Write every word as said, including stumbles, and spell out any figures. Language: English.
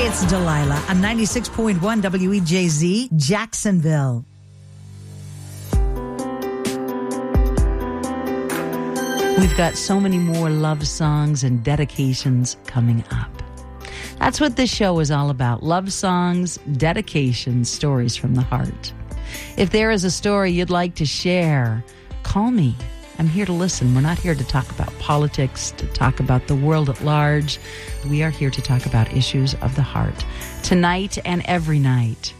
It's Delilah on ninety-six point one W E J Z, Jacksonville. We've got so many more love songs and dedications coming up. That's what this show is all about. Love songs, dedications, stories from the heart. If there is a story you'd like to share, call me. I'm here to listen. We're not here to talk about politics, to talk about the world at large. We are here to talk about issues of the heart. Tonight and every night,